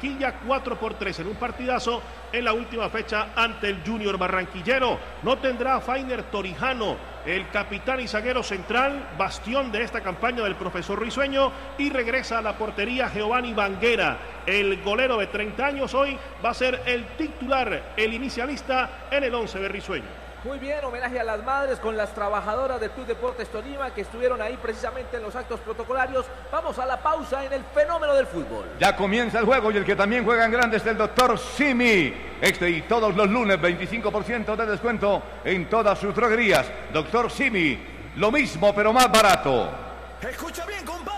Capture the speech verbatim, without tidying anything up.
Barranquilla cuatro por tres en un partidazo en la última fecha ante el Junior barranquillero. No tendrá a Fainer Torijano, el capitán y zaguero central, bastión de esta campaña del profesor Risueño, y regresa a la portería Giovanni Banguera. El golero de treinta años hoy va a ser el titular, el inicialista en el once de Risueño. Muy bien, homenaje a las madres con las trabajadoras del Club Deportes Tolima que estuvieron ahí precisamente en los actos protocolarios. Vamos a la pausa en el fenómeno del fútbol. Ya comienza el juego y el que también juega en grande es el doctor Simi. Este y todos los lunes veinticinco por ciento de descuento en todas sus droguerías. doctor Simi, lo mismo pero más barato. Escucha bien, compadre.